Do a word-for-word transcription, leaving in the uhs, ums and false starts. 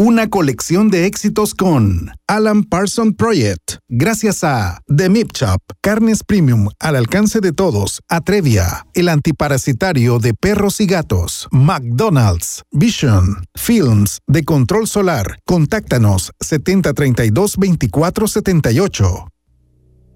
Una colección de éxitos con Alan Parsons Project. Gracias a The Meat Shop, carnes premium al alcance de todos. Atrevia, el antiparasitario de perros y gatos. McDonald's, Vision, Films de control solar. Contáctanos setenta treinta y dos veinticuatro setenta y ocho.